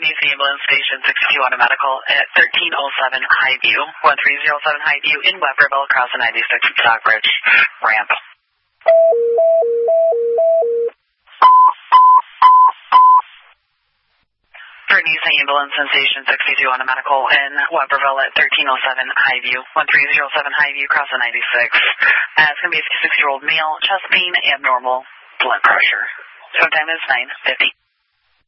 News Ambulance Station 62 on a medical at 1307 Highview, 1307 Highview in Weberville, across the 96 at Stockbridge ramp. News Ambulance and Station 62 on a medical in Weberville at 1307 Highview, 1307 Highview, across the 96. It's going to be a 56-year-old male, chest pain, abnormal blood pressure. So time is 9:50.